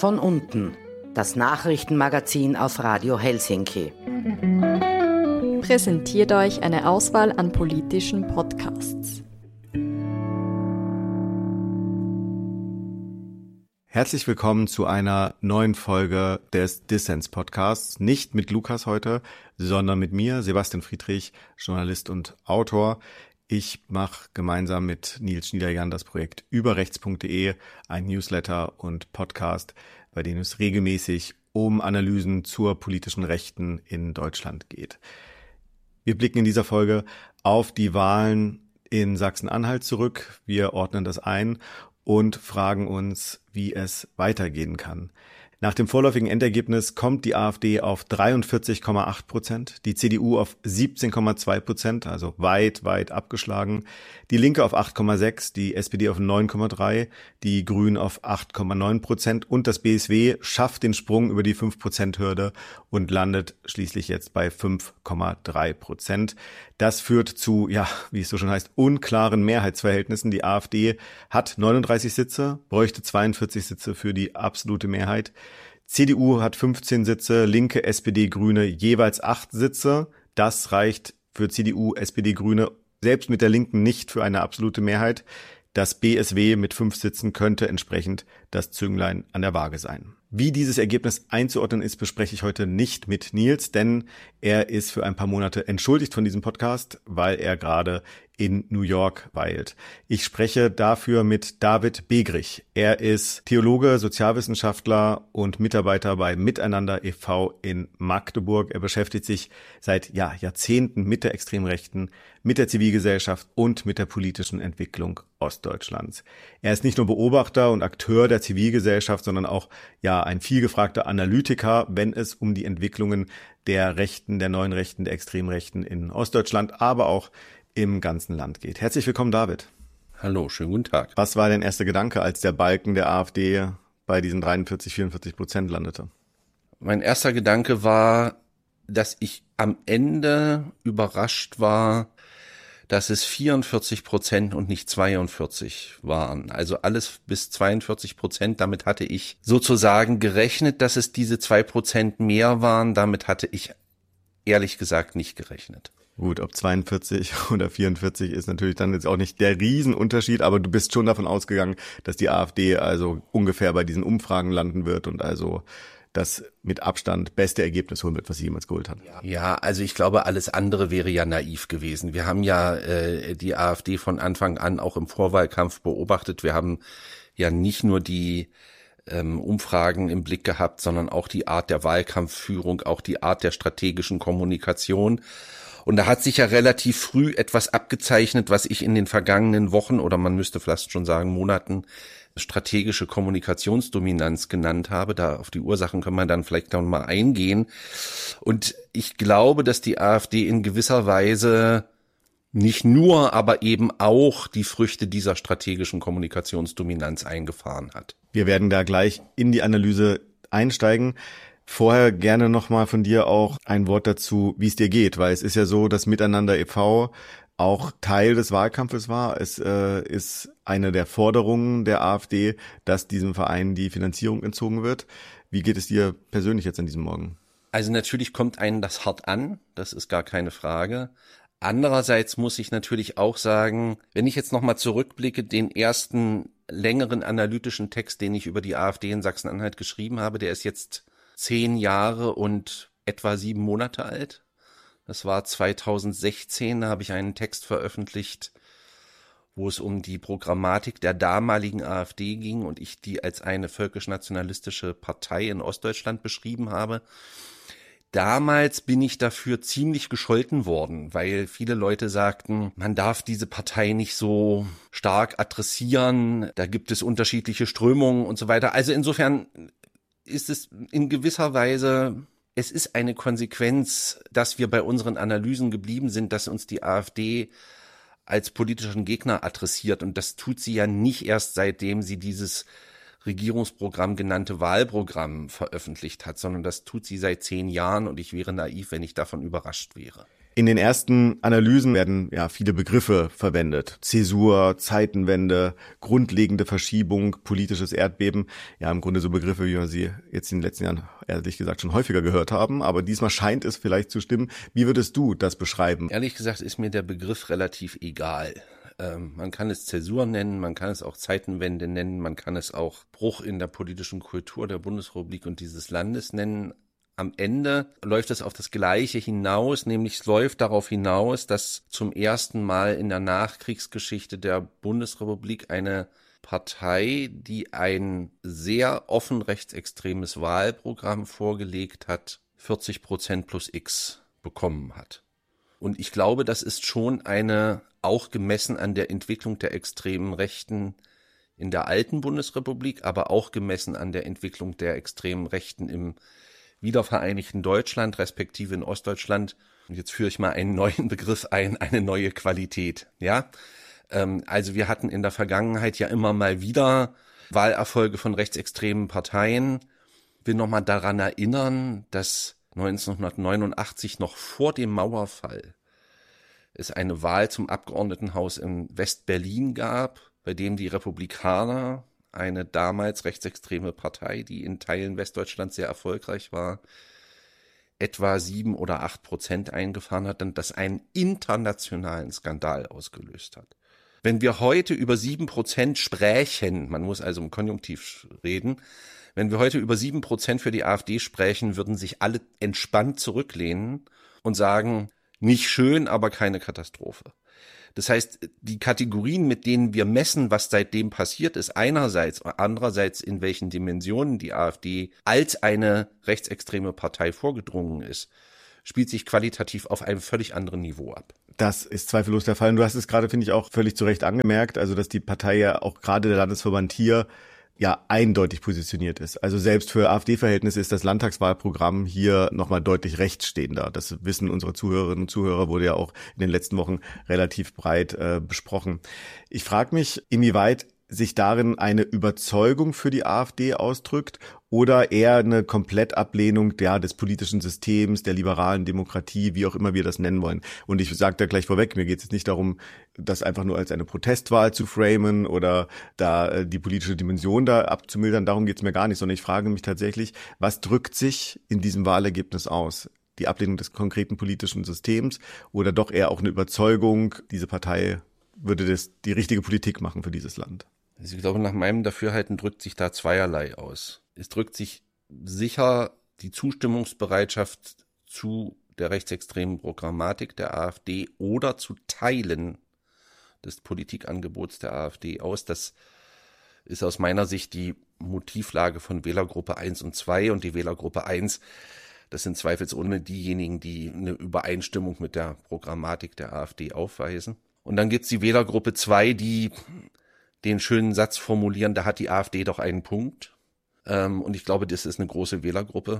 Von unten, das Nachrichtenmagazin auf Radio Helsinki. Präsentiert euch eine Auswahl an politischen Podcasts. Herzlich willkommen zu einer neuen Folge des Dissens-Podcasts. Nicht mit Lukas heute, sondern mit mir, Sebastian Friedrich, Journalist und Autor. Ich mache gemeinsam mit Nils Schniederjan das Projekt überrechts.de, ein Newsletter und Podcast, bei dem es regelmäßig um Analysen zur politischen Rechten in Deutschland geht. Wir blicken in dieser Folge auf die Wahlen in Sachsen-Anhalt zurück. Wir ordnen das ein und fragen uns, wie es weitergehen kann. Nach dem vorläufigen Endergebnis kommt die AfD auf 43,8%, die CDU auf 17,2%, also weit abgeschlagen, die Linke auf 8,6%, die SPD auf 9,3%, die Grünen auf 8,9% und das BSW schafft den Sprung über die 5%-Hürde und landet schließlich jetzt bei 5,3%. Das führt zu, wie es so schon heißt, unklaren Mehrheitsverhältnissen. Die AfD hat 39 Sitze, bräuchte 42 Sitze für die absolute Mehrheit. CDU hat 15 Sitze, Linke, SPD, Grüne jeweils 8 Sitze. Das reicht für CDU, SPD, Grüne selbst mit der Linken nicht für eine absolute Mehrheit. Das BSW mit 5 Sitzen könnte entsprechend das Zünglein an der Waage sein. Wie dieses Ergebnis einzuordnen ist, bespreche ich heute nicht mit Nils, denn er ist für ein paar Monate entschuldigt von diesem Podcast, weil er gerade in New York weilt. Ich spreche dafür mit David Begrich. Er ist Theologe, Sozialwissenschaftler und Mitarbeiter bei Miteinander e.V. in Magdeburg. Er beschäftigt sich seit Jahrzehnten mit der Extremrechten, mit der Zivilgesellschaft und mit der politischen Entwicklung Ostdeutschlands. Er ist nicht nur Beobachter und Akteur der Zivilgesellschaft, sondern auch ein vielgefragter Analytiker, wenn es um die Entwicklungen der Rechten, der neuen Rechten, der Extremrechten in Ostdeutschland, aber auch im ganzen Land geht. Herzlich willkommen, David. Hallo, schönen guten Tag. Was war dein erster Gedanke, als der Balken der AfD bei diesen 43-44% landete? Mein erster Gedanke war, dass ich am Ende überrascht war, dass es 44% und nicht 42 waren. Also alles bis 42%. Damit hatte ich sozusagen gerechnet, dass es diese 2% mehr waren. Damit hatte ich ehrlich gesagt nicht gerechnet. Gut, ob 42 oder 44 ist natürlich dann jetzt auch nicht der Riesenunterschied, aber du bist schon davon ausgegangen, dass die AfD also ungefähr bei diesen Umfragen landen wird und also das mit Abstand beste Ergebnis holen wird, was sie jemals geholt hat. Ja, also ich glaube, alles andere wäre ja naiv gewesen. Wir haben ja die AfD von Anfang an auch im Vorwahlkampf beobachtet. Wir haben ja nicht nur die Umfragen im Blick gehabt, sondern auch die Art der Wahlkampfführung, auch die Art der strategischen Kommunikation. Und da hat sich ja relativ früh etwas abgezeichnet, was ich in den vergangenen Wochen oder man müsste fast schon sagen Monaten strategische Kommunikationsdominanz genannt habe. Da auf die Ursachen können wir dann vielleicht noch mal eingehen. Und ich glaube, dass die AfD in gewisser Weise nicht nur, aber eben auch die Früchte dieser strategischen Kommunikationsdominanz eingefahren hat. Wir werden da gleich in die Analyse einsteigen. Vorher gerne nochmal von dir auch ein Wort dazu, wie es dir geht, weil es ist ja so, dass Miteinander e.V. auch Teil des Wahlkampfes war. Es ist eine der Forderungen der AfD, dass diesem Verein die Finanzierung entzogen wird. Wie geht es dir persönlich jetzt an diesem Morgen? Also natürlich kommt einen das hart an, das ist gar keine Frage. Andererseits muss ich natürlich auch sagen, wenn ich jetzt nochmal zurückblicke, den ersten längeren analytischen Text, den ich über die AfD in Sachsen-Anhalt geschrieben habe, der ist jetzt 10 Jahre und etwa 7 Monate alt. Das war 2016, da habe ich einen Text veröffentlicht, wo es um die Programmatik der damaligen AfD ging und ich die als eine völkisch-nationalistische Partei in Ostdeutschland beschrieben habe. Damals bin ich dafür ziemlich gescholten worden, weil viele Leute sagten, man darf diese Partei nicht so stark adressieren, da gibt es unterschiedliche Strömungen und so weiter. Also insofern ist es in gewisser Weise, es ist eine Konsequenz, dass wir bei unseren Analysen geblieben sind, dass uns die AfD als politischen Gegner adressiert und das tut sie ja nicht erst seitdem sie dieses Regierungsprogramm genannte Wahlprogramm veröffentlicht hat, sondern das tut sie seit 10 Jahren und ich wäre naiv, wenn ich davon überrascht wäre. In den ersten Analysen werden ja viele Begriffe verwendet. Zäsur, Zeitenwende, grundlegende Verschiebung, politisches Erdbeben. Ja, im Grunde so Begriffe, wie wir sie jetzt in den letzten Jahren ehrlich gesagt schon häufiger gehört haben. Aber diesmal scheint es vielleicht zu stimmen. Wie würdest du das beschreiben? Ehrlich gesagt ist mir der Begriff relativ egal. Man kann es Zäsur nennen, man kann es auch Zeitenwende nennen, man kann es auch Bruch in der politischen Kultur der Bundesrepublik und dieses Landes nennen. Am Ende läuft es auf das Gleiche hinaus, nämlich es läuft darauf hinaus, dass zum ersten Mal in der Nachkriegsgeschichte der Bundesrepublik eine Partei, die ein sehr offen rechtsextremes Wahlprogramm vorgelegt hat, 40% plus X bekommen hat. Und ich glaube, das ist schon eine, auch gemessen an der Entwicklung der extremen Rechten in der alten Bundesrepublik, aber auch gemessen an der Entwicklung der extremen Rechten im wiedervereinigten Deutschland, respektive in Ostdeutschland. Und jetzt führe ich mal einen neuen Begriff ein, eine neue Qualität. Ja, also wir hatten in der Vergangenheit ja immer mal wieder Wahlerfolge von rechtsextremen Parteien. Ich will nochmal daran erinnern, dass 1989 noch vor dem Mauerfall es eine Wahl zum Abgeordnetenhaus in West-Berlin gab, bei dem die Republikaner, eine damals rechtsextreme Partei, die in Teilen Westdeutschlands sehr erfolgreich war, etwa 7 oder 8% eingefahren hat und das einen internationalen Skandal ausgelöst hat. Wenn wir heute über 7% sprechen, man muss also im Konjunktiv reden, wenn wir heute über 7% für die AfD sprechen, würden sich alle entspannt zurücklehnen und sagen, nicht schön, aber keine Katastrophe. Das heißt, die Kategorien, mit denen wir messen, was seitdem passiert ist, einerseits, andererseits in welchen Dimensionen die AfD als eine rechtsextreme Partei vorgedrungen ist, spielt sich qualitativ auf einem völlig anderen Niveau ab. Das ist zweifellos der Fall. Und du hast es gerade, finde ich, auch völlig zu Recht angemerkt, also dass die Partei ja auch gerade der Landesverband hier ja eindeutig positioniert ist. Also selbst für AfD-Verhältnisse ist das Landtagswahlprogramm hier nochmal deutlich rechtsstehender. Das wissen unsere Zuhörerinnen und Zuhörer, wurde ja auch in den letzten Wochen relativ breit besprochen. Ich frage mich, inwieweit sich darin eine Überzeugung für die AfD ausdrückt oder eher eine Komplettablehnung des politischen Systems, der liberalen Demokratie, wie auch immer wir das nennen wollen. Und ich sage da gleich vorweg, mir geht es jetzt nicht darum, das einfach nur als eine Protestwahl zu framen oder da die politische Dimension da abzumildern. Darum geht es mir gar nicht, sondern ich frage mich tatsächlich, was drückt sich in diesem Wahlergebnis aus? Die Ablehnung des konkreten politischen Systems oder doch eher auch eine Überzeugung, diese Partei würde das die richtige Politik machen für dieses Land? Also ich glaube, nach meinem Dafürhalten drückt sich da zweierlei aus. Es drückt sich sicher die Zustimmungsbereitschaft zu der rechtsextremen Programmatik der AfD oder zu Teilen des Politikangebots der AfD aus. Das ist aus meiner Sicht die Motivlage von Wählergruppe 1 und 2 und die Wählergruppe 1, das sind zweifelsohne diejenigen, die eine Übereinstimmung mit der Programmatik der AfD aufweisen. Und dann gibt's die Wählergruppe 2, die den schönen Satz formulieren, da hat die AfD doch einen Punkt. Und ich glaube, das ist eine große Wählergruppe.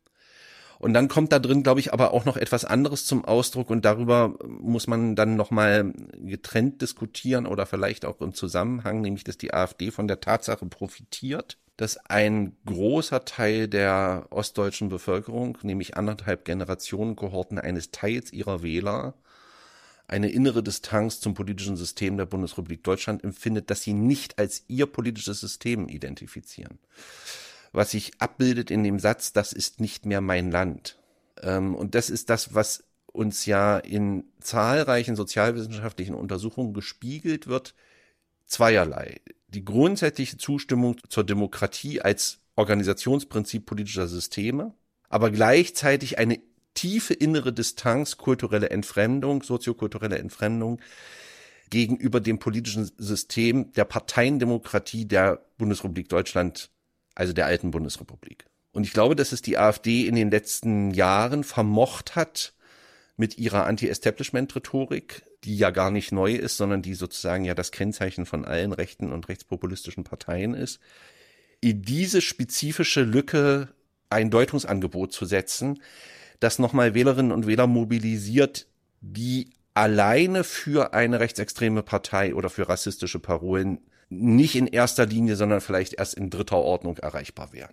Und dann kommt da drin, glaube ich, aber auch noch etwas anderes zum Ausdruck und darüber muss man dann nochmal getrennt diskutieren oder vielleicht auch im Zusammenhang, nämlich dass die AfD von der Tatsache profitiert, dass ein großer Teil der ostdeutschen Bevölkerung, nämlich 1,5 Generationenkohorten eines Teils ihrer Wähler, eine innere Distanz zum politischen System der Bundesrepublik Deutschland empfindet, das sie nicht als ihr politisches System identifizieren. Was sich abbildet in dem Satz, das ist nicht mehr mein Land. Und das ist das, was uns ja in zahlreichen sozialwissenschaftlichen Untersuchungen gespiegelt wird, zweierlei. Die grundsätzliche Zustimmung zur Demokratie als Organisationsprinzip politischer Systeme, aber gleichzeitig eine tiefe innere Distanz, kulturelle Entfremdung, soziokulturelle Entfremdung gegenüber dem politischen System der Parteiendemokratie der Bundesrepublik Deutschland, also der alten Bundesrepublik. Und ich glaube, dass es die AfD in den letzten Jahren vermocht hat, mit ihrer Anti-Establishment-Rhetorik, die ja gar nicht neu ist, sondern die sozusagen ja das Kennzeichen von allen rechten und rechtspopulistischen Parteien ist, in diese spezifische Lücke ein Deutungsangebot zu setzen, das nochmal Wählerinnen und Wähler mobilisiert, die alleine für eine rechtsextreme Partei oder für rassistische Parolen nicht in erster Linie, sondern vielleicht erst in dritter Ordnung erreichbar wären.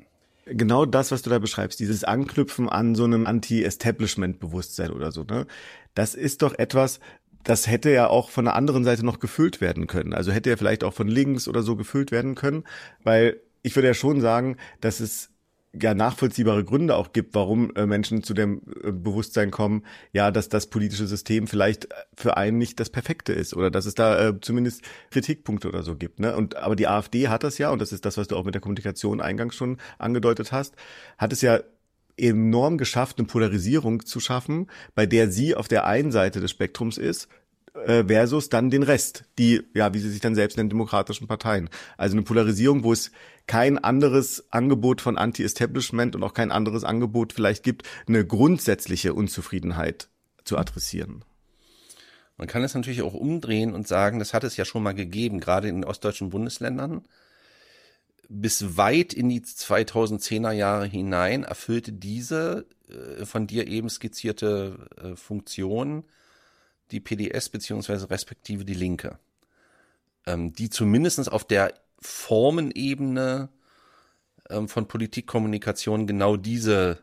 genau das, was du da beschreibst, dieses Anknüpfen an so einem Anti-Establishment-Bewusstsein oder so, ne? Das ist doch etwas, das hätte ja auch von der anderen Seite noch gefüllt werden können. Also hätte ja vielleicht auch von links oder so gefüllt werden können, weil ich würde ja schon sagen, dass es ja nachvollziehbare Gründe auch gibt, warum Menschen zu dem Bewusstsein kommen, ja, dass das politische System vielleicht für einen nicht das Perfekte ist oder dass es da zumindest Kritikpunkte oder so gibt, ne? Aber die AfD hat das ja, und das ist das, was du auch mit der Kommunikation eingangs schon angedeutet hast, hat es ja enorm geschafft, eine Polarisierung zu schaffen, bei der sie auf der einen Seite des Spektrums ist, versus dann den Rest, die, ja, wie sie sich dann selbst nennen, demokratischen Parteien. Also eine Polarisierung, wo es kein anderes Angebot von Anti-Establishment und auch kein anderes Angebot vielleicht gibt, eine grundsätzliche Unzufriedenheit zu adressieren. Man kann es natürlich auch umdrehen und sagen, das hat es ja schon mal gegeben, gerade in den ostdeutschen Bundesländern. Bis weit in die 2010er Jahre hinein erfüllte diese von dir eben skizzierte Funktion die PDS beziehungsweise respektive die Linke, die zumindest auf der Formenebene von Politikkommunikation genau dieses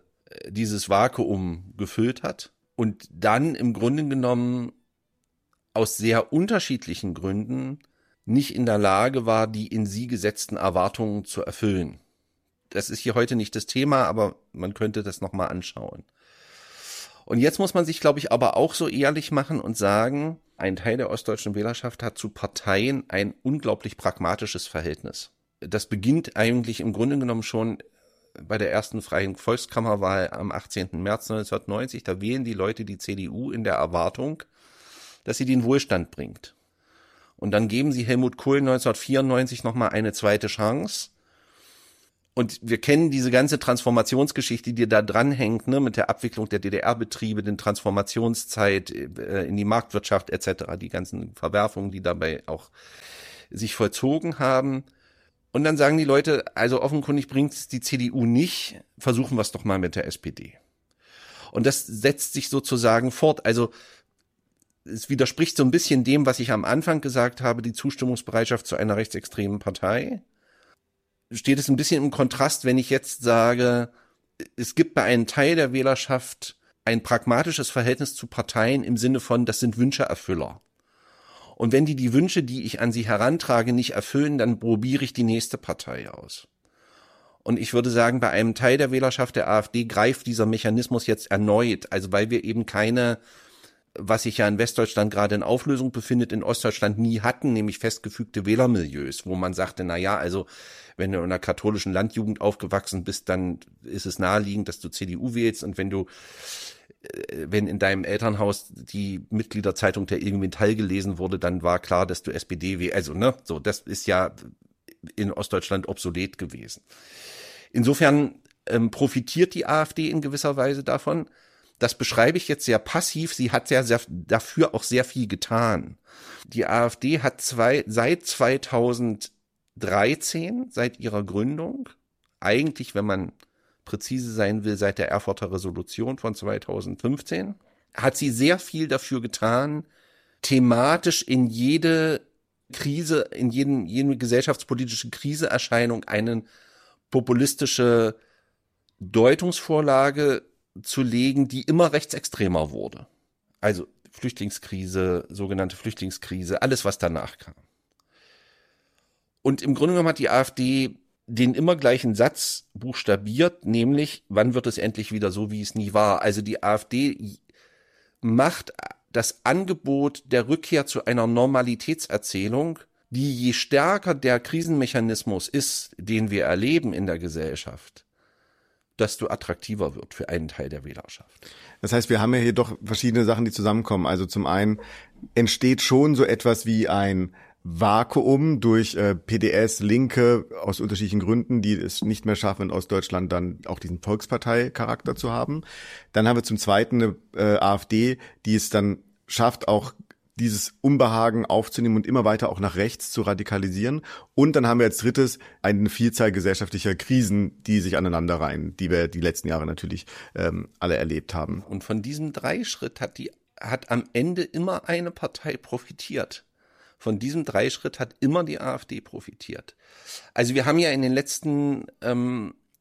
Vakuum gefüllt hat und dann im Grunde genommen aus sehr unterschiedlichen Gründen nicht in der Lage war, die in sie gesetzten Erwartungen zu erfüllen. Das ist hier heute nicht das Thema, aber man könnte das nochmal anschauen. Und jetzt muss man sich, glaube ich, aber auch so ehrlich machen und sagen, ein Teil der ostdeutschen Wählerschaft hat zu Parteien ein unglaublich pragmatisches Verhältnis. Das beginnt eigentlich im Grunde genommen schon bei der ersten freien Volkskammerwahl am 18. März 1990. Da wählen die Leute die CDU in der Erwartung, dass sie den Wohlstand bringt. Und dann geben sie Helmut Kohl 1994 nochmal eine zweite Chance. Und wir kennen diese ganze Transformationsgeschichte, die da dranhängt, ne, mit der Abwicklung der DDR-Betriebe, den Transformationszeit in die Marktwirtschaft etc., die ganzen Verwerfungen, die dabei auch sich vollzogen haben. Und dann sagen die Leute, also offenkundig bringt es die CDU nicht, versuchen wir es doch mal mit der SPD. Und das setzt sich sozusagen fort. Also es widerspricht so ein bisschen dem, was ich am Anfang gesagt habe, die Zustimmungsbereitschaft zu einer rechtsextremen Partei. Steht es ein bisschen im Kontrast, wenn ich jetzt sage, es gibt bei einem Teil der Wählerschaft ein pragmatisches Verhältnis zu Parteien im Sinne von, das sind Wünscheerfüller. Und wenn die Wünsche, die ich an sie herantrage, nicht erfüllen, dann probiere ich die nächste Partei aus. Und ich würde sagen, bei einem Teil der Wählerschaft der AfD greift dieser Mechanismus jetzt erneut. Also weil wir eben keine, was sich ja in Westdeutschland gerade in Auflösung befindet, in Ostdeutschland nie hatten, nämlich festgefügte Wählermilieus, wo man sagte, na ja, also wenn du in einer katholischen Landjugend aufgewachsen bist, dann ist es naheliegend, dass du CDU wählst, und wenn in deinem Elternhaus die Mitgliederzeitung der IG Metall gelesen wurde, dann war klar, dass du SPD wählst. Also, ne, so, das ist ja in Ostdeutschland obsolet gewesen. Insofern profitiert die AfD in gewisser Weise davon. Das beschreibe ich jetzt sehr passiv. Sie hat ja dafür auch sehr viel getan. Die AfD hat seit 2013, seit ihrer Gründung, eigentlich, wenn man präzise sein will, seit der Erfurter Resolution von 2015, hat sie sehr viel dafür getan, thematisch in jede Krise, in jede gesellschaftspolitische Kriseerscheinung eine populistische Deutungsvorlage zu legen, die immer rechtsextremer wurde. Also Flüchtlingskrise, sogenannte Flüchtlingskrise, alles, was danach kam. Und im Grunde genommen hat die AfD den immer gleichen Satz buchstabiert, nämlich, wann wird es endlich wieder so, wie es nie war? Also die AfD macht das Angebot der Rückkehr zu einer Normalitätserzählung, die je stärker der Krisenmechanismus ist, den wir erleben in der Gesellschaft, desto attraktiver wird für einen Teil der Wählerschaft. Das heißt, wir haben ja hier doch verschiedene Sachen, die zusammenkommen. Also zum einen entsteht schon so etwas wie ein Vakuum durch PDS, Linke aus unterschiedlichen Gründen, die es nicht mehr schaffen, in Ostdeutschland dann auch diesen Volkspartei-Charakter zu haben. Dann haben wir zum Zweiten eine AfD, die es dann schafft, auch dieses Unbehagen aufzunehmen und immer weiter auch nach rechts zu radikalisieren. Und dann haben wir als Drittes eine Vielzahl gesellschaftlicher Krisen, die sich aneinanderreihen, die wir die letzten Jahre natürlich alle erlebt haben. Und von diesem Dreischritt hat am Ende immer eine Partei profitiert. Von diesem Dreischritt hat immer die AfD profitiert. Also wir haben ja in den letzten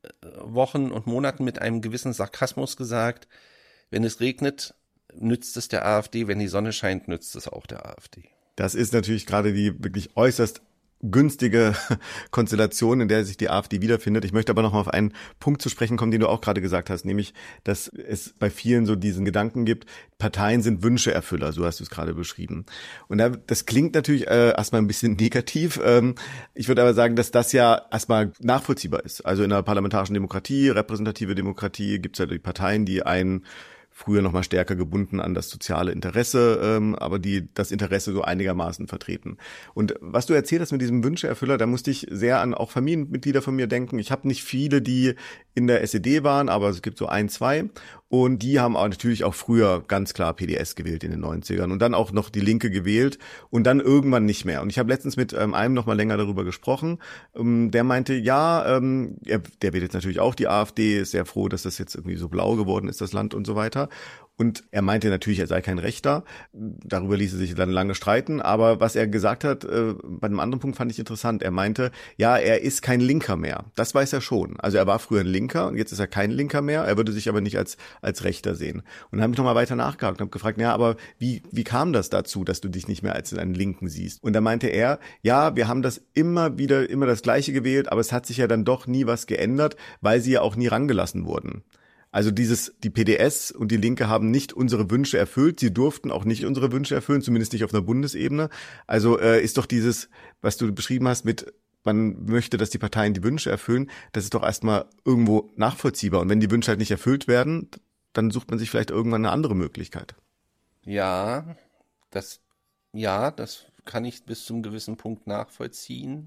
Wochen und Monaten mit einem gewissen Sarkasmus gesagt, wenn es regnet, nützt es der AfD, wenn die Sonne scheint, nützt es auch der AfD. Das ist natürlich gerade die wirklich äußerst günstige Konstellation, in der sich die AfD wiederfindet. Ich möchte aber noch mal auf einen Punkt zu sprechen kommen, den du auch gerade gesagt hast, nämlich, dass es bei vielen so diesen Gedanken gibt, Parteien sind Wünscheerfüller, so hast du es gerade beschrieben. Und das klingt natürlich erstmal ein bisschen negativ. Ich würde aber sagen, dass das ja erstmal nachvollziehbar ist. Also in einer parlamentarischen Demokratie, repräsentative Demokratie, gibt es ja die Parteien, die einen früher noch mal stärker gebunden an das soziale Interesse, aber die das Interesse so einigermaßen vertreten. Und was du erzählt hast mit diesem Wünscheerfüller, da musste ich sehr an auch Familienmitglieder von mir denken. Ich habe nicht viele, die in der SED waren, aber es gibt so 1, 2. Und die haben auch natürlich auch früher ganz klar PDS gewählt in den 90ern und dann auch noch die Linke gewählt und dann irgendwann nicht mehr. Und ich habe letztens mit einem noch mal länger darüber gesprochen. Der meinte, ja, der wählt jetzt natürlich auch die AfD, ist sehr froh, dass das jetzt irgendwie so blau geworden ist, das Land und so weiter. Und er meinte natürlich, er sei kein Rechter. Darüber ließe sich dann lange streiten. Aber was er gesagt hat, bei einem anderen Punkt fand ich interessant. Er meinte, ja, er ist kein Linker mehr. Das weiß er schon. Also er war früher ein Linker und jetzt ist er kein Linker mehr. Er würde sich aber nicht als Rechter sehen. Und dann habe ich nochmal weiter nachgehakt und habe gefragt, ja, aber wie kam das dazu, dass du dich nicht mehr als einen Linken siehst? Und da meinte er, ja, wir haben das immer das Gleiche gewählt, aber es hat sich ja dann doch nie was geändert, weil sie ja auch nie rangelassen wurden. Also die PDS und die Linke haben nicht unsere Wünsche erfüllt. Sie durften auch nicht unsere Wünsche erfüllen, zumindest nicht auf einer Bundesebene. Also ist doch dieses, was du beschrieben hast mit, man möchte, dass die Parteien die Wünsche erfüllen, das ist doch erstmal irgendwo nachvollziehbar. Und wenn die Wünsche halt nicht erfüllt werden, dann sucht man sich vielleicht irgendwann eine andere Möglichkeit. Ja, das kann ich bis zum gewissen Punkt nachvollziehen.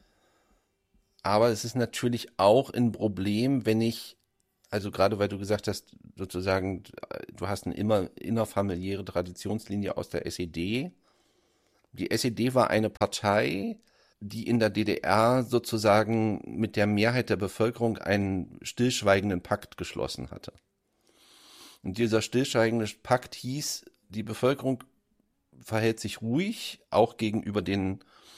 Aber es ist natürlich auch ein Problem, also gerade weil du gesagt hast, sozusagen, du hast eine immer innerfamiliäre Traditionslinie aus der SED. Die SED war eine Partei, die in der DDR sozusagen mit der Mehrheit der Bevölkerung einen stillschweigenden Pakt geschlossen hatte. Und dieser stillschweigende Pakt hieß, die Bevölkerung verhält sich ruhig, auch gegenüber dem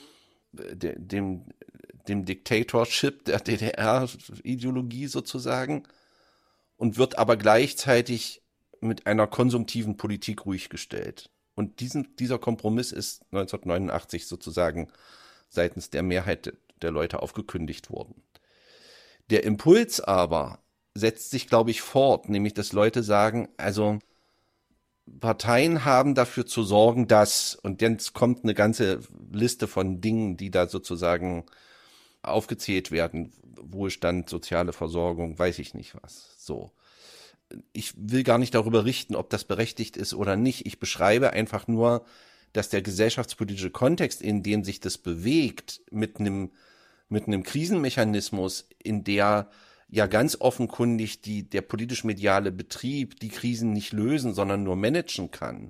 Dictatorship der DDR-Ideologie sozusagen, und wird aber gleichzeitig mit einer konsumtiven Politik ruhig gestellt. Und dieser Kompromiss ist 1989 sozusagen seitens der Mehrheit der Leute aufgekündigt worden. Der Impuls aber setzt sich, glaube ich, fort, nämlich dass Leute sagen, also Parteien haben dafür zu sorgen, dass, und jetzt kommt eine ganze Liste von Dingen, die da sozusagen aufgezählt werden, Wohlstand, soziale Versorgung, weiß ich nicht was. So. Ich will gar nicht darüber richten, ob das berechtigt ist oder nicht. Ich beschreibe einfach nur, dass der gesellschaftspolitische Kontext, in dem sich das bewegt, mit einem Krisenmechanismus, in der ja ganz offenkundig der politisch-mediale Betrieb die Krisen nicht lösen, sondern nur managen kann,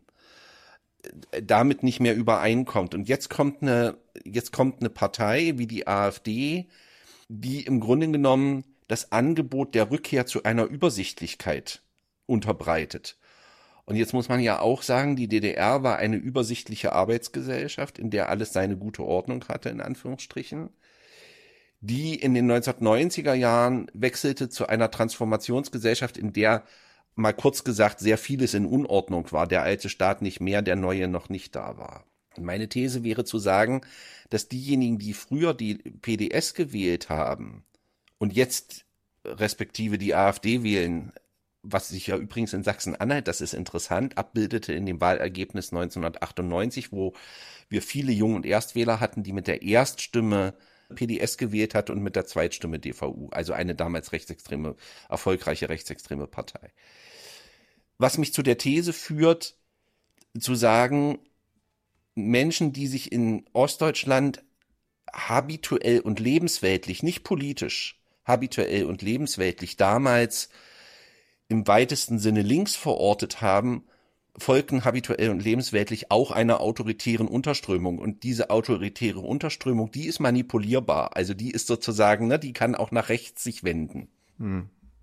damit nicht mehr übereinkommt. Und jetzt kommt eine Partei wie die AfD, die im Grunde genommen das Angebot der Rückkehr zu einer Übersichtlichkeit unterbreitet. Und jetzt muss man ja auch sagen, die DDR war eine übersichtliche Arbeitsgesellschaft, in der alles seine gute Ordnung hatte, in Anführungsstrichen, die in den 1990er Jahren wechselte zu einer Transformationsgesellschaft, in der, mal kurz gesagt, sehr vieles in Unordnung war. Der alte Staat nicht mehr, der neue noch nicht da war. Und meine These wäre zu sagen, dass diejenigen, die früher die PDS gewählt haben und jetzt respektive die AfD wählen, was sich ja übrigens in Sachsen-Anhalt, das ist interessant, abbildete in dem Wahlergebnis 1998, wo wir viele Jung- und Erstwähler hatten, die mit der Erststimme PDS gewählt hat und mit der Zweitstimme DVU, also eine damals erfolgreiche rechtsextreme Partei. Was mich zu der These führt, zu sagen, Menschen, die sich in Ostdeutschland habituell und lebensweltlich, nicht politisch, habituell und lebensweltlich damals im weitesten Sinne links verortet haben, folgten habituell und lebensweltlich auch einer autoritären Unterströmung. Und diese autoritäre Unterströmung, die ist manipulierbar. Also die ist sozusagen, die kann auch nach rechts sich wenden.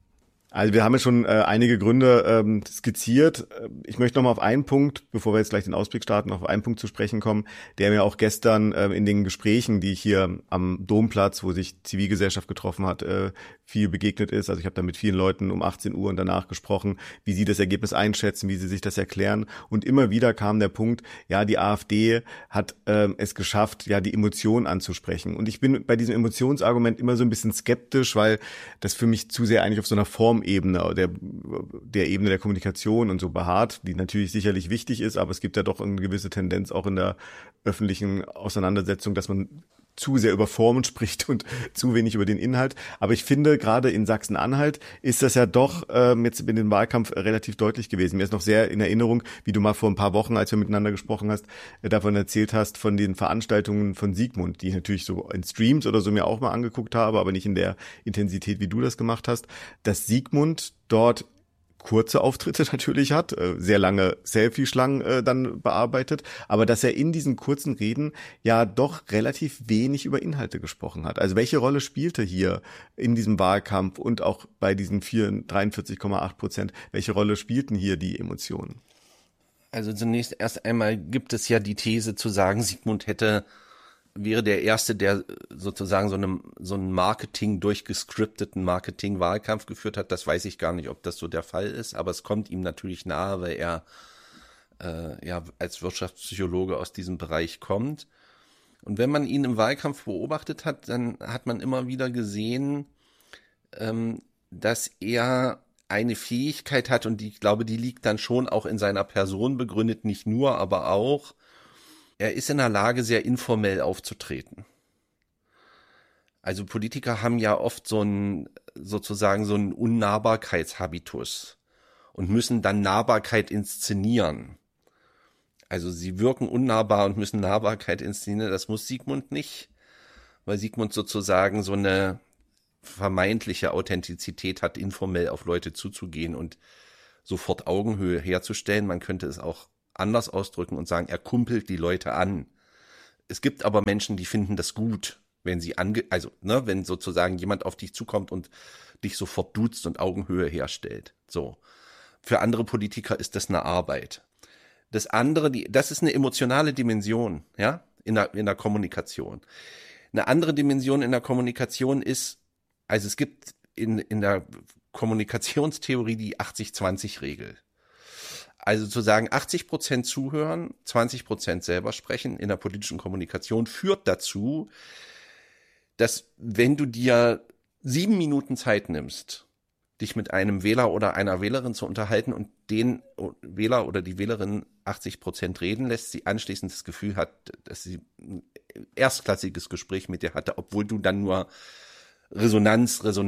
Also wir haben ja schon einige Gründe skizziert. Ich möchte nochmal auf einen Punkt, bevor wir jetzt gleich den Ausblick starten, auf einen Punkt zu sprechen kommen, der mir auch gestern in den Gesprächen, die ich hier am Domplatz, wo sich Zivilgesellschaft getroffen hat, viel begegnet ist. Also ich habe da mit vielen Leuten um 18 Uhr und danach gesprochen, wie sie das Ergebnis einschätzen, wie sie sich das erklären. Und immer wieder kam der Punkt, ja, die AfD hat es geschafft, ja, die Emotionen anzusprechen. Und ich bin bei diesem Emotionsargument immer so ein bisschen skeptisch, weil das für mich zu sehr eigentlich auf so einer Formebene, der Ebene der Kommunikation und so beharrt, die natürlich sicherlich wichtig ist, aber es gibt ja doch eine gewisse Tendenz auch in der öffentlichen Auseinandersetzung, dass man zu sehr über Formen spricht und zu wenig über den Inhalt. Aber ich finde, gerade in Sachsen-Anhalt ist das ja doch jetzt in dem Wahlkampf relativ deutlich gewesen. Mir ist noch sehr in Erinnerung, wie du mal vor ein paar Wochen, als wir miteinander gesprochen hast, davon erzählt hast, von den Veranstaltungen von Sigmund, die ich natürlich so in Streams oder so mir auch mal angeguckt habe, aber nicht in der Intensität, wie du das gemacht hast, dass Sigmund dort kurze Auftritte natürlich hat, sehr lange Selfie-Schlangen dann bearbeitet, aber dass er in diesen kurzen Reden ja doch relativ wenig über Inhalte gesprochen hat. Also welche Rolle spielte hier in diesem Wahlkampf und auch bei diesen 43,8%, welche Rolle spielten hier die Emotionen? Also zunächst erst einmal gibt es ja die These zu sagen, Sigmund wäre der Erste, der sozusagen so einen durchgescripteten Marketing-Wahlkampf geführt hat. Das weiß ich gar nicht, ob das so der Fall ist, aber es kommt ihm natürlich nahe, weil er ja als Wirtschaftspsychologe aus diesem Bereich kommt. Und wenn man ihn im Wahlkampf beobachtet hat, dann hat man immer wieder gesehen, dass er eine Fähigkeit hat, und ich glaube, die liegt dann schon auch in seiner Person begründet, nicht nur, aber auch, er ist in der Lage, sehr informell aufzutreten. Also Politiker haben ja oft so einen Unnahbarkeitshabitus und müssen dann Nahbarkeit inszenieren. Also sie wirken unnahbar und müssen Nahbarkeit inszenieren. Das muss Sigmund nicht, weil Sigmund sozusagen so eine vermeintliche Authentizität hat, informell auf Leute zuzugehen und sofort Augenhöhe herzustellen. Man könnte es auch anders ausdrücken und sagen, er kumpelt die Leute an. Es gibt aber Menschen, die finden das gut, wenn wenn sozusagen jemand auf dich zukommt und dich sofort duzt und Augenhöhe herstellt. So. Für andere Politiker ist das eine Arbeit. Das andere, das ist eine emotionale Dimension, ja, in der Kommunikation. Eine andere Dimension in der Kommunikation ist, also es gibt in der Kommunikationstheorie die 80-20-Regel. Also zu sagen, 80% zuhören, 20% selber sprechen in der politischen Kommunikation führt dazu, dass wenn du dir 7 Minuten Zeit nimmst, dich mit einem Wähler oder einer Wählerin zu unterhalten und den Wähler oder die Wählerin 80% reden lässt, sie anschließend das Gefühl hat, dass sie ein erstklassiges Gespräch mit dir hatte, obwohl du dann nur Resonanz, also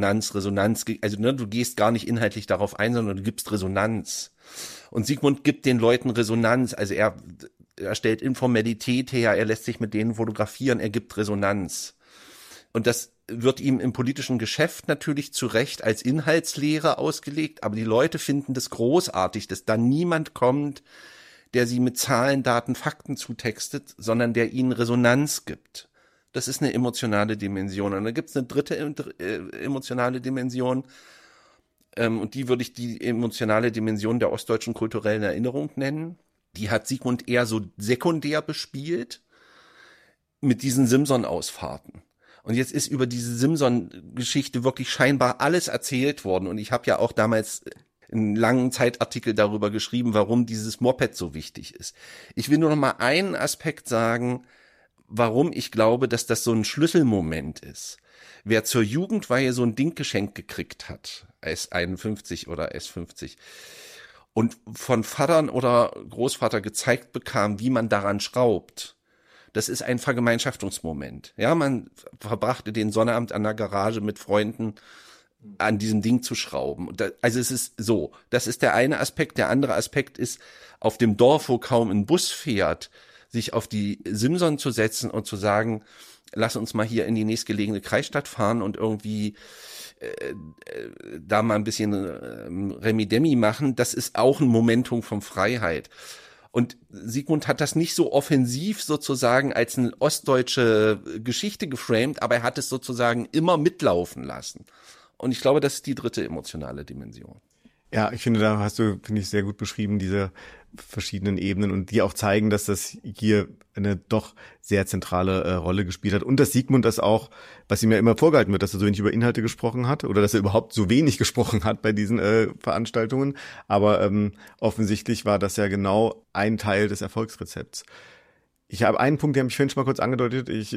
du gehst gar nicht inhaltlich darauf ein, sondern du gibst Resonanz. Und Sigmund gibt den Leuten Resonanz, also er stellt Informalität her, er lässt sich mit denen fotografieren, er gibt Resonanz. Und das wird ihm im politischen Geschäft natürlich zu Recht als Inhaltslehre ausgelegt, aber die Leute finden das großartig, dass da niemand kommt, der sie mit Zahlen, Daten, Fakten zutextet, sondern der ihnen Resonanz gibt. Das ist eine emotionale Dimension. Und dann gibt es eine dritte emotionale Dimension, und die würde ich die emotionale Dimension der ostdeutschen kulturellen Erinnerung nennen. Die hat Sigmund eher so sekundär bespielt mit diesen Simson-Ausfahrten. Und jetzt ist über diese Simson-Geschichte wirklich scheinbar alles erzählt worden. Und ich habe ja auch damals einen langen Zeitartikel darüber geschrieben, warum dieses Moped so wichtig ist. Ich will nur noch mal einen Aspekt sagen, warum ich glaube, dass das so ein Schlüsselmoment ist. Wer zur Jugendweihe so ein Ding geschenkt gekriegt hat, S51 oder S50, und von Vatern oder Großvater gezeigt bekam, wie man daran schraubt, das ist ein Vergemeinschaftungsmoment. Ja, man verbrachte den Sonnabend an der Garage mit Freunden, an diesem Ding zu schrauben. Also es ist so, das ist der eine Aspekt. Der andere Aspekt ist, auf dem Dorf, wo kaum ein Bus fährt, sich auf die Simson zu setzen und zu sagen, lass uns mal hier in die nächstgelegene Kreisstadt fahren und irgendwie da mal ein bisschen Remi-Demi machen, das ist auch ein Momentum von Freiheit. Und Sigmund hat das nicht so offensiv sozusagen als eine ostdeutsche Geschichte geframed, aber er hat es sozusagen immer mitlaufen lassen. Und ich glaube, das ist die dritte emotionale Dimension. Ja, ich finde, da hast du, finde ich, sehr gut beschrieben, diese verschiedenen Ebenen und die auch zeigen, dass das hier eine doch sehr zentrale Rolle gespielt hat und dass Sigmund das auch, was ihm ja immer vorgehalten wird, dass er so wenig über Inhalte gesprochen hat oder dass er überhaupt so wenig gesprochen hat bei diesen Veranstaltungen, aber offensichtlich war das ja genau ein Teil des Erfolgsrezepts. Ich habe einen Punkt, den habe ich vorhin schon mal kurz angedeutet, ich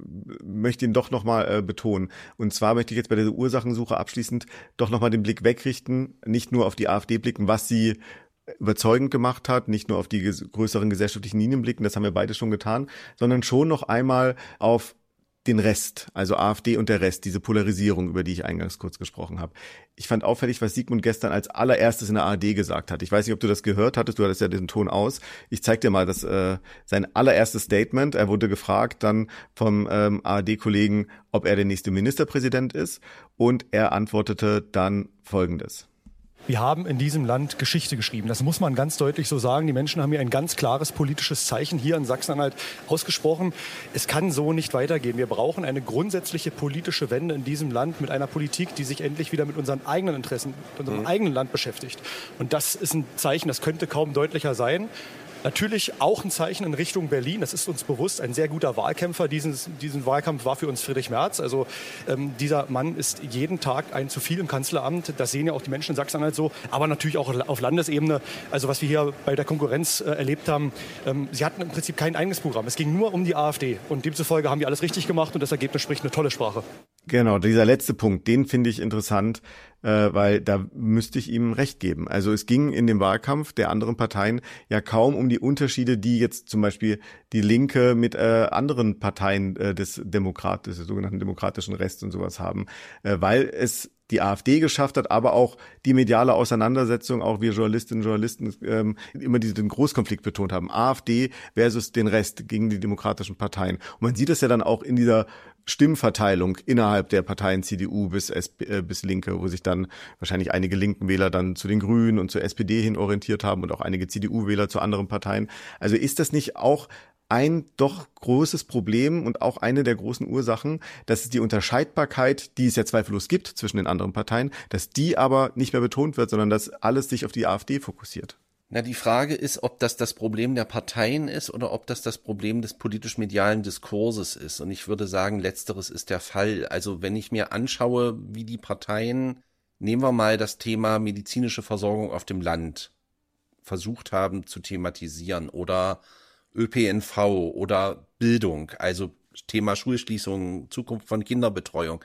möchte ihn doch nochmal betonen. Und zwar möchte ich jetzt bei dieser Ursachensuche abschließend doch nochmal den Blick wegrichten, nicht nur auf die AfD blicken, was sie überzeugend gemacht hat, nicht nur auf die größeren gesellschaftlichen Linien blicken, das haben wir beide schon getan, sondern schon noch einmal auf den Rest, also AfD und der Rest, diese Polarisierung, über die ich eingangs kurz gesprochen habe. Ich fand auffällig, was Sigmund gestern als allererstes in der ARD gesagt hat. Ich weiß nicht, ob du das gehört hattest, du hattest ja den Ton aus. Ich zeig dir mal sein allererstes Statement. Er wurde gefragt dann vom ARD-Kollegen, ob er der nächste Ministerpräsident ist, und er antwortete dann Folgendes. Wir haben in diesem Land Geschichte geschrieben. Das muss man ganz deutlich so sagen. Die Menschen haben hier ein ganz klares politisches Zeichen hier in Sachsen-Anhalt ausgesprochen. Es kann so nicht weitergehen. Wir brauchen eine grundsätzliche politische Wende in diesem Land mit einer Politik, die sich endlich wieder mit unseren eigenen Interessen, mit unserem eigenen Land beschäftigt. Und das ist ein Zeichen, das könnte kaum deutlicher sein. Natürlich auch ein Zeichen in Richtung Berlin, das ist uns bewusst, ein sehr guter Wahlkämpfer. Diesen Wahlkampf war für uns Friedrich Merz. Also dieser Mann ist jeden Tag ein zu viel im Kanzleramt. Das sehen ja auch die Menschen in Sachsen-Anhalt so, aber natürlich auch auf Landesebene. Also was wir hier bei der Konkurrenz erlebt haben, sie hatten im Prinzip kein eigenes Programm. Es ging nur um die AfD und demzufolge haben wir alles richtig gemacht und das Ergebnis spricht eine tolle Sprache. Genau, dieser letzte Punkt, den finde ich interessant, weil da müsste ich ihm recht geben. Also es ging in dem Wahlkampf der anderen Parteien ja kaum um die Unterschiede, die jetzt zum Beispiel die Linke mit anderen Parteien des sogenannten demokratischen Rechts und sowas haben, weil es die AfD geschafft hat, aber auch die mediale Auseinandersetzung, auch wir Journalistinnen und Journalisten immer den Großkonflikt betont haben. AfD versus den Rest gegen die demokratischen Parteien. Und man sieht es ja dann auch in dieser Stimmverteilung innerhalb der Parteien CDU bis Linke, wo sich dann wahrscheinlich einige linken Wähler dann zu den Grünen und zur SPD hin orientiert haben und auch einige CDU-Wähler zu anderen Parteien. Also ist das nicht auch ein doch großes Problem und auch eine der großen Ursachen, dass es die Unterscheidbarkeit, die es ja zweifellos gibt zwischen den anderen Parteien, dass die aber nicht mehr betont wird, sondern dass alles sich auf die AfD fokussiert? Na, die Frage ist, ob das Problem der Parteien ist oder ob das Problem des politisch-medialen Diskurses ist. Und ich würde sagen, letzteres ist der Fall. Also wenn ich mir anschaue, wie die Parteien, nehmen wir mal das Thema medizinische Versorgung auf dem Land, versucht haben zu thematisieren oder ÖPNV oder Bildung, also Thema Schulschließung, Zukunft von Kinderbetreuung.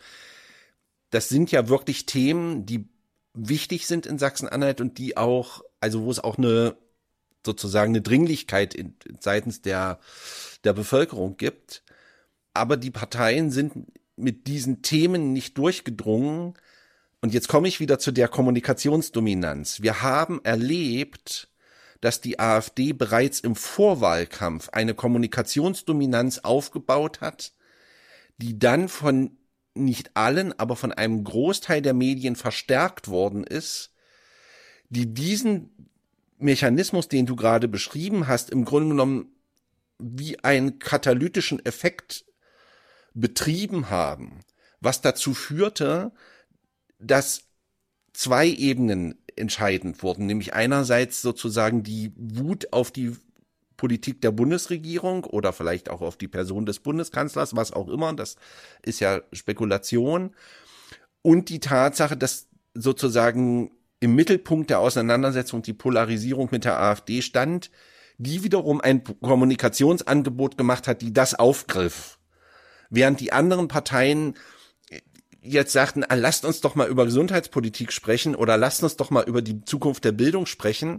Das sind ja wirklich Themen, die wichtig sind in Sachsen-Anhalt und die auch, also wo es auch eine Dringlichkeit seitens der Bevölkerung gibt. Aber die Parteien sind mit diesen Themen nicht durchgedrungen. Und jetzt komme ich wieder zu der Kommunikationsdominanz. Wir haben erlebt, dass die AfD bereits im Vorwahlkampf eine Kommunikationsdominanz aufgebaut hat, die dann von nicht allen, aber von einem Großteil der Medien verstärkt worden ist, die diesen Mechanismus, den du gerade beschrieben hast, im Grunde genommen wie einen katalytischen Effekt betrieben haben, was dazu führte, dass zwei Ebenen entscheidend wurden, nämlich einerseits sozusagen die Wut auf die Politik der Bundesregierung oder vielleicht auch auf die Person des Bundeskanzlers, was auch immer, das ist ja Spekulation, und die Tatsache, dass sozusagen im Mittelpunkt der Auseinandersetzung die Polarisierung mit der AfD stand, die wiederum ein Kommunikationsangebot gemacht hat, die das aufgriff, während die anderen Parteien jetzt sagten, lasst uns doch mal über Gesundheitspolitik sprechen oder lasst uns doch mal über die Zukunft der Bildung sprechen.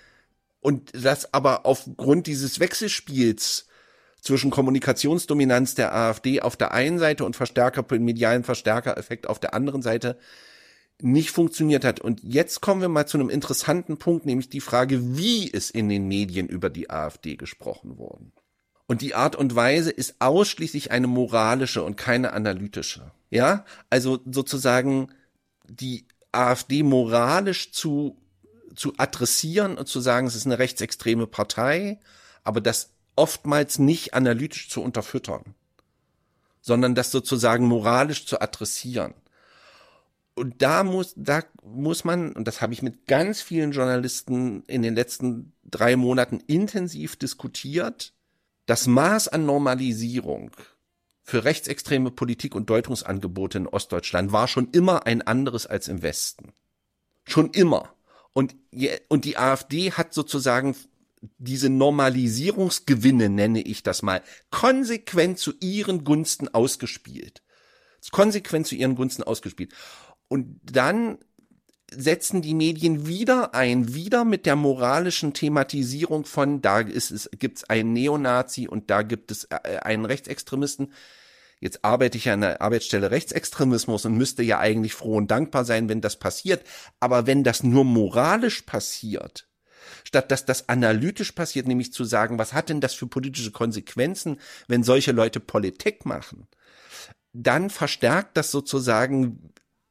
Und das aber aufgrund dieses Wechselspiels zwischen Kommunikationsdominanz der AfD auf der einen Seite und medialen Verstärkereffekt auf der anderen Seite nicht funktioniert hat. Und jetzt kommen wir mal zu einem interessanten Punkt, nämlich die Frage, wie ist in den Medien über die AfD gesprochen worden. Und die Art und Weise ist ausschließlich eine moralische und keine analytische. Ja, also sozusagen die AfD moralisch zu adressieren und zu sagen, es ist eine rechtsextreme Partei, aber das oftmals nicht analytisch zu unterfüttern, sondern das sozusagen moralisch zu adressieren. Und da muss man, und das habe ich mit ganz vielen Journalisten in den letzten 3 Monaten intensiv diskutiert, das Maß an Normalisierung für rechtsextreme Politik und Deutungsangebote in Ostdeutschland war schon immer ein anderes als im Westen. Schon immer. Und die AfD hat sozusagen diese Normalisierungsgewinne, nenne ich das mal, konsequent zu ihren Gunsten ausgespielt. Und dann setzen die Medien wieder mit der moralischen Thematisierung von, gibt's einen Neonazi und da gibt es einen Rechtsextremisten. Jetzt arbeite ich ja an der Arbeitsstelle Rechtsextremismus und müsste ja eigentlich froh und dankbar sein, wenn das passiert. Aber wenn das nur moralisch passiert, statt dass das analytisch passiert, nämlich zu sagen, was hat denn das für politische Konsequenzen, wenn solche Leute Politik machen, dann verstärkt das sozusagen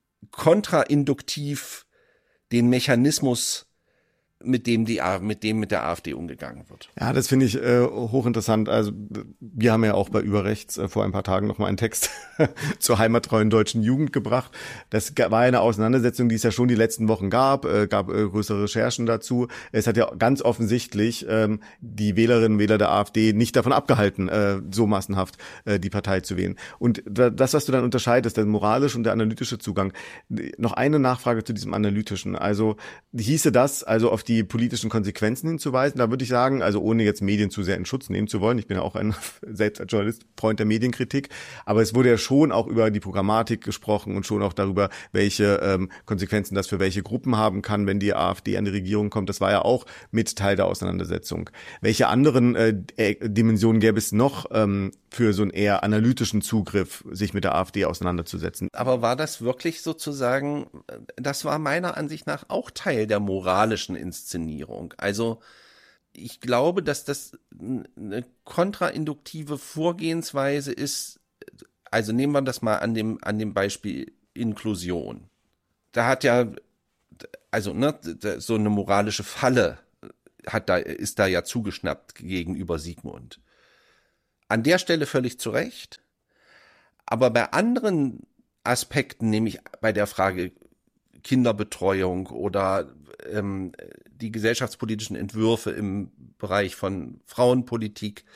kontrainduktiv den Mechanismus, mit dem mit der AfD umgegangen wird. Ja, das finde ich hochinteressant. Also wir haben ja auch bei Überrechts vor ein paar Tagen noch mal einen Text zur heimattreuen deutschen Jugend gebracht. Das war eine Auseinandersetzung, die es ja schon die letzten Wochen gab größere Recherchen dazu. Es hat ja ganz offensichtlich die Wählerinnen und Wähler der AfD nicht davon abgehalten, so massenhaft die Partei zu wählen. Und das, was du dann unterscheidest, der moralische und der analytische Zugang. Noch eine Nachfrage zu diesem analytischen. Also hieße das, also auf die politischen Konsequenzen hinzuweisen, da würde ich sagen, also ohne jetzt Medien zu sehr in Schutz nehmen zu wollen, ich bin ja auch selbst als Journalist Freund der Medienkritik, aber es wurde ja schon auch über die Programmatik gesprochen und schon auch darüber, welche Konsequenzen das für welche Gruppen haben kann, wenn die AfD an die Regierung kommt. Das war ja auch mit Teil der Auseinandersetzung. Welche anderen Dimensionen gäbe es noch für so einen eher analytischen Zugriff, sich mit der AfD auseinanderzusetzen? Aber war das wirklich sozusagen, das war meiner Ansicht nach auch Teil der moralischen Inszenierung. Also ich glaube, dass das eine kontrainduktive Vorgehensweise ist. Also nehmen wir das mal an dem Beispiel Inklusion. Da hat ja, also so eine moralische Falle ist da ja zugeschnappt gegenüber Sigmund. An der Stelle völlig zu Recht. Aber bei anderen Aspekten, nämlich bei der Frage Kinderbetreuung oder die gesellschaftspolitischen Entwürfe im Bereich von Frauenpolitik,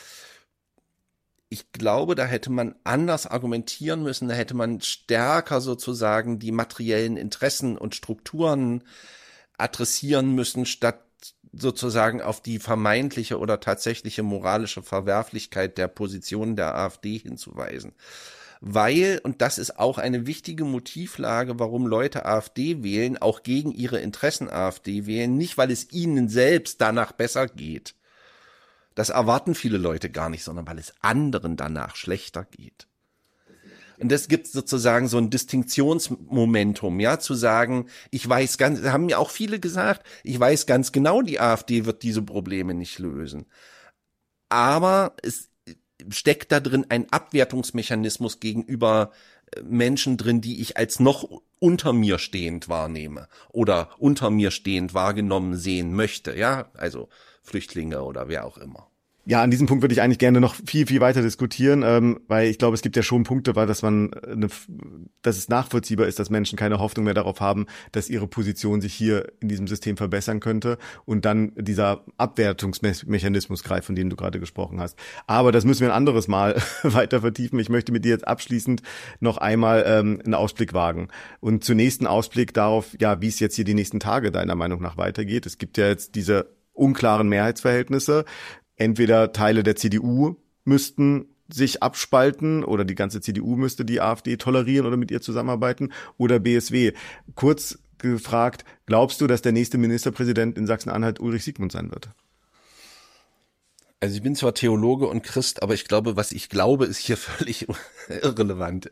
ich glaube, da hätte man anders argumentieren müssen, da hätte man stärker sozusagen die materiellen Interessen und Strukturen adressieren müssen, statt sozusagen auf die vermeintliche oder tatsächliche moralische Verwerflichkeit der Position der AfD hinzuweisen. Weil, und das ist auch eine wichtige Motivlage, warum Leute AfD wählen, auch gegen ihre Interessen AfD wählen, nicht weil es ihnen selbst danach besser geht. Das erwarten viele Leute gar nicht, sondern weil es anderen danach schlechter geht. Und das gibt sozusagen so ein Distinktionsmomentum, ja, zu sagen, haben mir auch viele gesagt, ich weiß ganz genau, die AfD wird diese Probleme nicht lösen. Aber es steckt da drin ein Abwertungsmechanismus gegenüber Menschen drin, die ich als noch unter mir stehend wahrnehme oder unter mir stehend wahrgenommen sehen möchte, ja, also Flüchtlinge oder wer auch immer. Ja, an diesem Punkt würde ich eigentlich gerne noch viel, viel weiter diskutieren, weil ich glaube, es gibt ja schon Punkte, dass es nachvollziehbar ist, dass Menschen keine Hoffnung mehr darauf haben, dass ihre Position sich hier in diesem System verbessern könnte und dann dieser Abwertungsmechanismus greift, von dem du gerade gesprochen hast. Aber das müssen wir ein anderes Mal weiter vertiefen. Ich möchte mit dir jetzt abschließend noch einmal einen Ausblick wagen. Und zunächst einen Ausblick darauf, ja, wie es jetzt hier die nächsten Tage deiner Meinung nach weitergeht. Es gibt ja jetzt diese unklaren Mehrheitsverhältnisse. Entweder Teile der CDU müssten sich abspalten oder die ganze CDU müsste die AfD tolerieren oder mit ihr zusammenarbeiten oder BSW. Kurz gefragt, glaubst du, dass der nächste Ministerpräsident in Sachsen-Anhalt Ulrich Siegmund sein wird? Also ich bin zwar Theologe und Christ, aber ich glaube, was ich glaube, ist hier völlig irrelevant.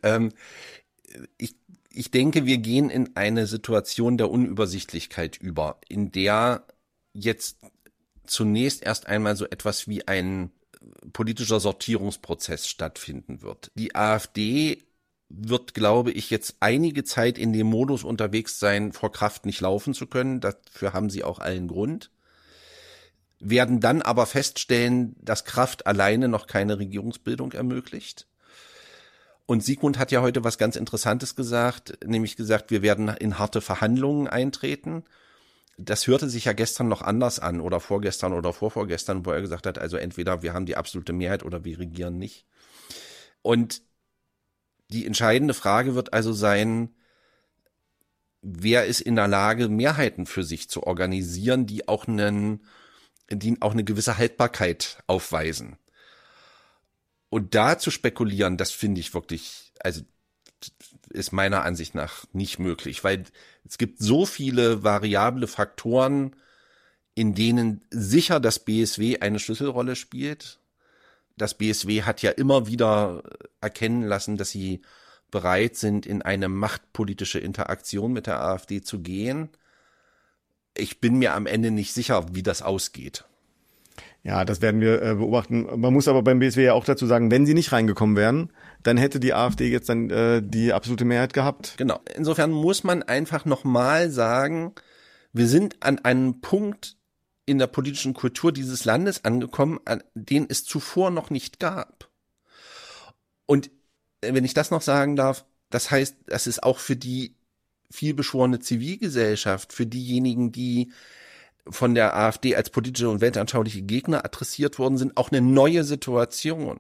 Ich denke, wir gehen in eine Situation der Unübersichtlichkeit über, in der jetzt zunächst erst einmal so etwas wie ein politischer Sortierungsprozess stattfinden wird. Die AfD wird, glaube ich, jetzt einige Zeit in dem Modus unterwegs sein, vor Kraft nicht laufen zu können. Dafür haben sie auch allen Grund. Werden dann aber feststellen, dass Kraft alleine noch keine Regierungsbildung ermöglicht. Und Sigmund hat ja heute was ganz Interessantes gesagt, nämlich gesagt, wir werden in harte Verhandlungen eintreten. Das hörte sich ja gestern noch anders an oder vorgestern oder vorvorgestern, wo er gesagt hat, also entweder wir haben die absolute Mehrheit oder wir regieren nicht. Und die entscheidende Frage wird also sein, wer ist in der Lage, Mehrheiten für sich zu organisieren, die auch eine gewisse Haltbarkeit aufweisen. Und da zu spekulieren, das finde ich wirklich, also ist meiner Ansicht nach nicht möglich, weil es gibt so viele variable Faktoren, in denen sicher das BSW eine Schlüsselrolle spielt. Das BSW hat ja immer wieder erkennen lassen, dass sie bereit sind, in eine machtpolitische Interaktion mit der AfD zu gehen. Ich bin mir am Ende nicht sicher, wie das ausgeht. Ja, das werden wir beobachten. Man muss aber beim BSW ja auch dazu sagen, wenn sie nicht reingekommen wären, dann hätte die AfD jetzt dann die absolute Mehrheit gehabt. Genau. Insofern muss man einfach nochmal sagen, wir sind an einem Punkt in der politischen Kultur dieses Landes angekommen, den es zuvor noch nicht gab. Und wenn ich das noch sagen darf, das heißt, das ist auch für die vielbeschworene Zivilgesellschaft, für diejenigen, die von der AfD als politische und weltanschauliche Gegner adressiert worden sind, auch eine neue Situation.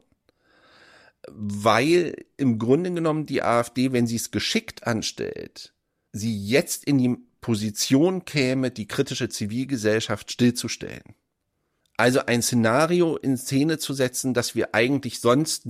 Weil im Grunde genommen die AfD, wenn sie es geschickt anstellt, sie jetzt in die Position käme, die kritische Zivilgesellschaft stillzustellen. Also ein Szenario in Szene zu setzen, das wir eigentlich sonst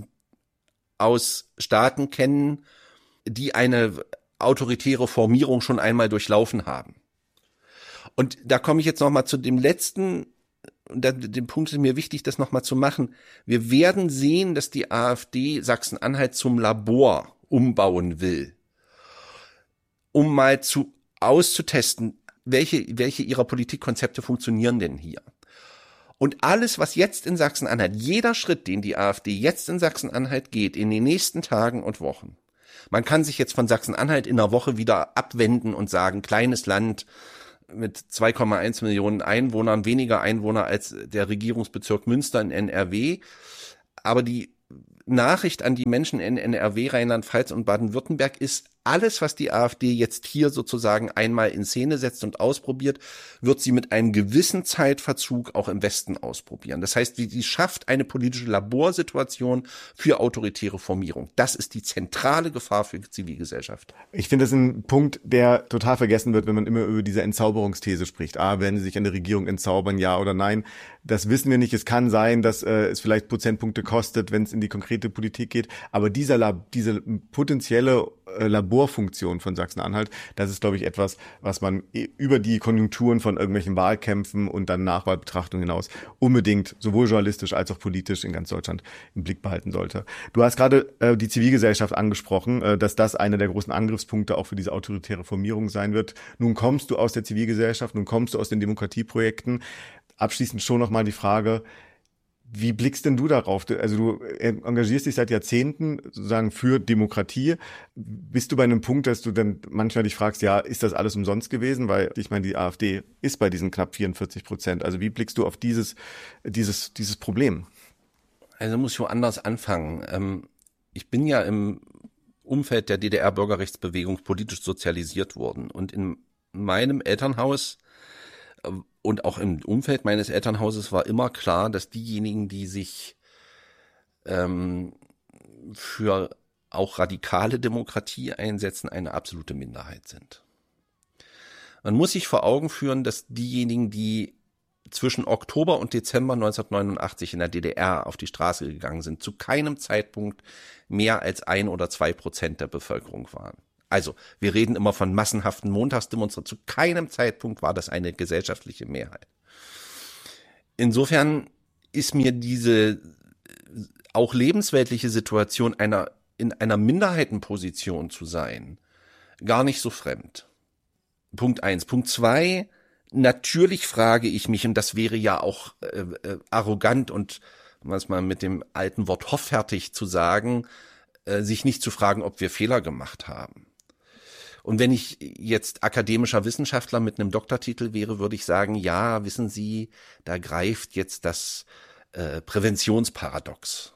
aus Staaten kennen, die eine autoritäre Formierung schon einmal durchlaufen haben. Und da komme ich jetzt nochmal zu dem letzten, dem Punkt ist mir wichtig, das nochmal zu machen. Wir werden sehen, dass die AfD Sachsen-Anhalt zum Labor umbauen will, um mal auszutesten, welche ihrer Politikkonzepte funktionieren denn hier. Und alles, was jetzt in Sachsen-Anhalt, jeder Schritt, den die AfD jetzt in Sachsen-Anhalt geht, in den nächsten Tagen und Wochen, man kann sich jetzt von Sachsen-Anhalt in einer Woche wieder abwenden und sagen, kleines Land mit 2,1 Millionen Einwohnern, weniger Einwohner als der Regierungsbezirk Münster in NRW. Aber die Nachricht an die Menschen in NRW, Rheinland-Pfalz und Baden-Württemberg ist, alles, was die AfD jetzt hier sozusagen einmal in Szene setzt und ausprobiert, wird sie mit einem gewissen Zeitverzug auch im Westen ausprobieren. Das heißt, sie schafft eine politische Laborsituation für autoritäre Formierung. Das ist die zentrale Gefahr für die Zivilgesellschaft. Ich finde, das ist ein Punkt, der total vergessen wird, wenn man immer über diese Entzauberungsthese spricht. Werden sie sich an der Regierung entzaubern, ja oder nein? Das wissen wir nicht. Es kann sein, dass es vielleicht Prozentpunkte kostet, wenn es in die konkrete Politik geht. Aber diese potenzielle Laborfunktion von Sachsen-Anhalt, das ist, glaube ich, etwas, was man über die Konjunkturen von irgendwelchen Wahlkämpfen und dann Nachwahlbetrachtungen hinaus unbedingt sowohl journalistisch als auch politisch in ganz Deutschland im Blick behalten sollte. Du hast gerade die Zivilgesellschaft angesprochen, dass das einer der großen Angriffspunkte auch für diese autoritäre Formierung sein wird. Nun kommst du aus der Zivilgesellschaft, nun kommst du aus den Demokratieprojekten. Abschließend schon nochmal die Frage, wie blickst denn du darauf? Also du engagierst dich seit Jahrzehnten sozusagen für Demokratie. Bist du bei einem Punkt, dass du dann manchmal dich fragst, ja, ist das alles umsonst gewesen? Weil ich meine, die AfD ist bei diesen knapp 44%. Also wie blickst du auf dieses Problem? Also muss ich woanders anfangen. Ich bin ja im Umfeld der DDR-Bürgerrechtsbewegung politisch sozialisiert worden. Und in meinem Elternhaus und auch im Umfeld meines Elternhauses war immer klar, dass diejenigen, die sich für auch radikale Demokratie einsetzen, eine absolute Minderheit sind. Man muss sich vor Augen führen, dass diejenigen, die zwischen Oktober und Dezember 1989 in der DDR auf die Straße gegangen sind, zu keinem Zeitpunkt mehr als 1 oder 2% der Bevölkerung waren. Also, wir reden immer von massenhaften Montagsdemonstrationen. Zu keinem Zeitpunkt war das eine gesellschaftliche Mehrheit. Insofern ist mir diese auch lebensweltliche Situation in einer Minderheitenposition zu sein, gar nicht so fremd. Punkt 1. Punkt 2, natürlich frage ich mich, und das wäre ja auch arrogant und was man mit dem alten Wort hoffärtig zu sagen, sich nicht zu fragen, ob wir Fehler gemacht haben. Und wenn ich jetzt akademischer Wissenschaftler mit einem Doktortitel wäre, würde ich sagen, ja, wissen Sie, da greift jetzt das Präventionsparadox.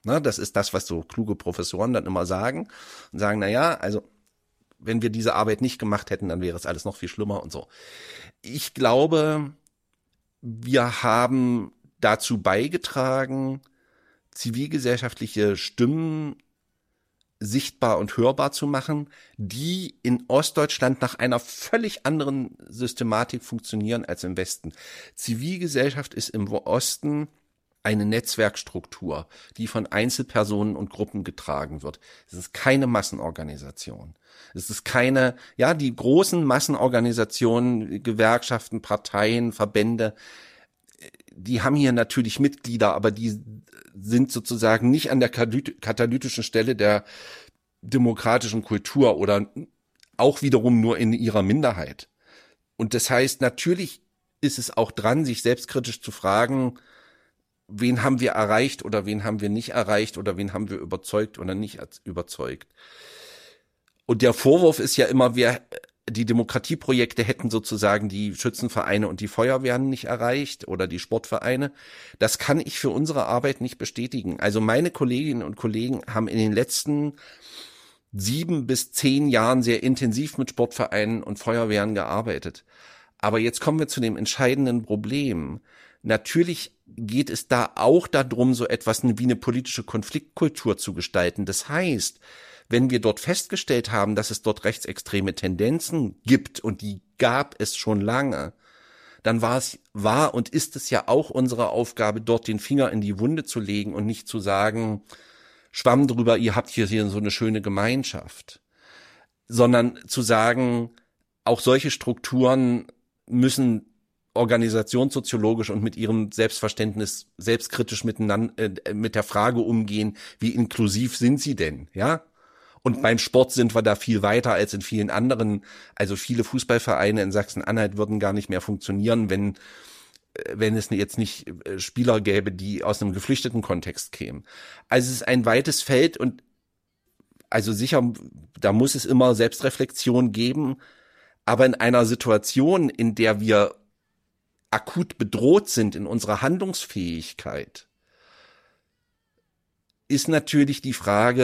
Na, das ist das, was so kluge Professoren dann immer sagen und sagen, na ja, also wenn wir diese Arbeit nicht gemacht hätten, dann wäre es alles noch viel schlimmer und so. Ich glaube, wir haben dazu beigetragen, zivilgesellschaftliche Stimmen sichtbar und hörbar zu machen, die in Ostdeutschland nach einer völlig anderen Systematik funktionieren als im Westen. Zivilgesellschaft ist im Osten eine Netzwerkstruktur, die von Einzelpersonen und Gruppen getragen wird. Es ist keine Massenorganisation. Es ist keine, ja, die großen Massenorganisationen, Gewerkschaften, Parteien, Verbände, die haben hier natürlich Mitglieder, aber die sind sozusagen nicht an der katalytischen Stelle der demokratischen Kultur oder auch wiederum nur in ihrer Minderheit. Und das heißt, natürlich ist es auch dran, sich selbstkritisch zu fragen, wen haben wir erreicht oder wen haben wir nicht erreicht oder wen haben wir überzeugt oder nicht überzeugt. Und der Vorwurf ist ja immer, die Demokratieprojekte hätten sozusagen die Schützenvereine und die Feuerwehren nicht erreicht oder die Sportvereine. Das kann ich für unsere Arbeit nicht bestätigen. Also meine Kolleginnen und Kollegen haben in den letzten 7 bis 10 Jahren sehr intensiv mit Sportvereinen und Feuerwehren gearbeitet. Aber jetzt kommen wir zu dem entscheidenden Problem. Natürlich geht es da auch darum, so etwas wie eine politische Konfliktkultur zu gestalten. Das heißt, wenn wir dort festgestellt haben, dass es dort rechtsextreme Tendenzen gibt, und die gab es schon lange, dann war und ist es ja auch unsere Aufgabe, dort den Finger in die Wunde zu legen und nicht zu sagen, Schwamm drüber, ihr habt hier so eine schöne Gemeinschaft, sondern zu sagen, auch solche Strukturen müssen organisationssoziologisch und mit ihrem Selbstverständnis selbstkritisch miteinander mit der Frage umgehen, wie inklusiv sind sie denn, ja? Und beim Sport sind wir da viel weiter als in vielen anderen, also viele Fußballvereine in Sachsen-Anhalt würden gar nicht mehr funktionieren, wenn es jetzt nicht Spieler gäbe, die aus einem geflüchteten Kontext kämen. Also es ist ein weites Feld und also sicher, da muss es immer Selbstreflexion geben, aber in einer Situation, in der wir akut bedroht sind in unserer Handlungsfähigkeit, ist natürlich die Frage,